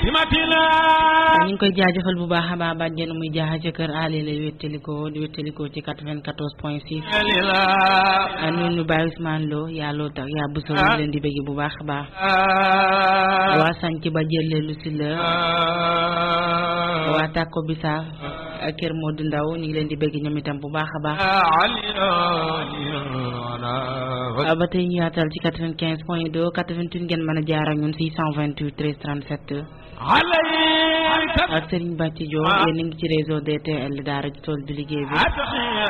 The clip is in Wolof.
ñu ngi koy jaajëfal bu baax a baax bàjjen muy jaaxa ca kër Ali lay wéttalikoo di wéttalikoo ci 94.6 ñu bàyyi Ousmane Lo yàlloo tax yaa bu solo leen di bëgg bu baax a baax waa sanc ba jëlee lu si la waa tàkko bisa kër Modou Ndaw ñu ngi leen di bëgg ñoom itam bu baax a baax ba tey ñu yaatal ci 95.2 88 ngeen mën a jaar ak ñun 628 13 37 ak Serigne Bàcci Diop yéen a ngi ci réseau DTL daara ji tool bi liggéey bi